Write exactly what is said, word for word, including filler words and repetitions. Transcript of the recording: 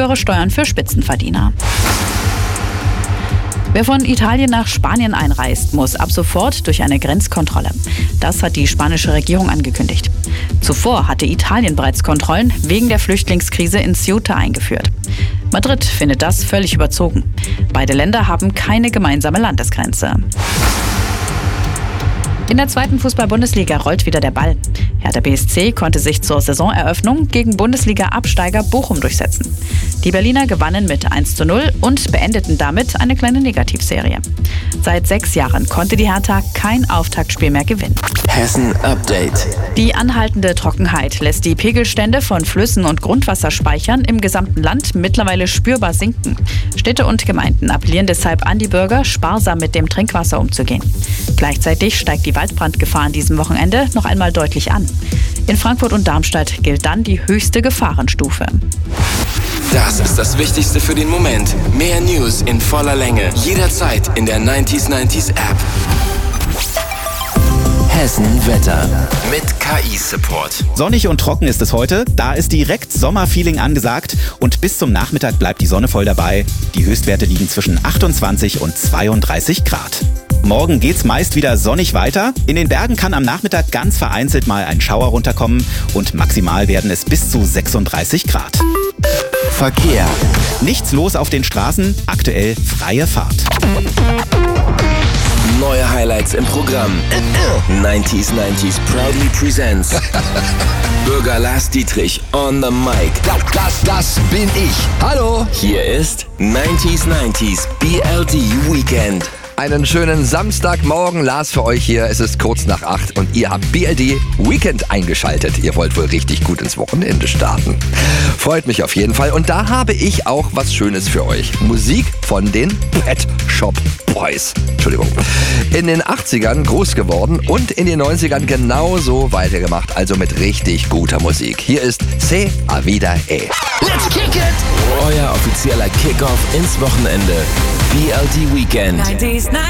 höhere Steuern für Spitzenverdiener. Wer von Italien nach Spanien einreist, muss ab sofort durch eine Grenzkontrolle. Das hat die spanische Regierung angekündigt. Zuvor hatte Italien bereits Kontrollen wegen der Flüchtlingskrise in Ceuta eingeführt. Madrid findet das völlig überzogen. Beide Länder haben keine gemeinsame Landesgrenze. In der zweiten Fußball-Bundesliga rollt wieder der Ball. Hertha B S C konnte sich zur Saisoneröffnung gegen Bundesliga-Absteiger Bochum durchsetzen. Die Berliner gewannen mit eins zu null und beendeten damit eine kleine Negativserie. Seit sechs Jahren konnte die Hertha kein Auftaktspiel mehr gewinnen. Hessen Update. Die anhaltende Trockenheit lässt die Pegelstände von Flüssen und Grundwasserspeichern im gesamten Land mittlerweile spürbar sinken. Städte und Gemeinden appellieren deshalb an die Bürger, sparsam mit dem Trinkwasser umzugehen. Gleichzeitig steigt die Waldbrandgefahr an diesem Wochenende noch einmal deutlich an. In Frankfurt und Darmstadt gilt dann die höchste Gefahrenstufe. Das ist das Wichtigste für den Moment. Mehr News in voller Länge. Jederzeit in der neunzig neunzig App. Hessen Wetter mit K I-Support. Sonnig und trocken ist es heute. Da ist direkt Sommerfeeling angesagt. Und bis zum Nachmittag bleibt die Sonne voll dabei. Die Höchstwerte liegen zwischen achtundzwanzig und zweiunddreißig Grad. Morgen geht's meist wieder sonnig weiter. In den Bergen kann am Nachmittag ganz vereinzelt mal ein Schauer runterkommen. Und maximal werden es bis zu sechsunddreißig Grad. Verkehr. Nichts los auf den Straßen. Aktuell freie Fahrt. Neue Highlights im Programm. neunzig neunzig proudly presents Bürger Lars Dietrich on the mic. Das, das, das bin ich. Hallo. Hier ist neunzig neunzig B L D Weekend. Einen schönen Samstagmorgen, Lars für euch hier. Es ist kurz nach acht und ihr habt B L D Weekend eingeschaltet. Ihr wollt wohl richtig gut ins Wochenende starten. Freut mich auf jeden Fall. Und da habe ich auch was Schönes für euch. Musik von den Pet Shop Boys. Entschuldigung. In den achtzigern groß geworden und in den neunzigern genauso weitergemacht. Also mit richtig guter Musik. Hier ist Se a Vida E. Let's kick it! Euer offizieller Kickoff ins Wochenende. B L D Weekend.